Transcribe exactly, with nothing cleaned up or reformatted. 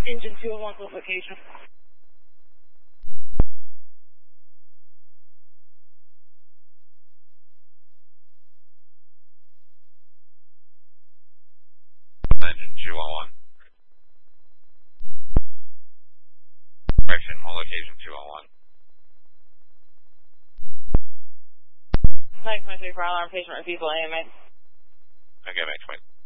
Engine two oh one, close location. Engine two oh one. Correction, hold location two oh one. nine twenty-three for alarm, patient refusal, A M A. Okay, Max, wait.